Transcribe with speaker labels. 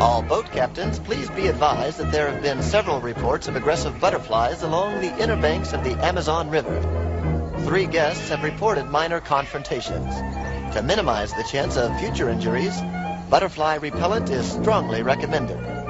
Speaker 1: All boat captains, please be advised that there have been several reports of aggressive butterflies along the inner banks of the Amazon River. 3 guests have reported minor confrontations. To minimize the chance of future injuries, butterfly repellent is strongly recommended.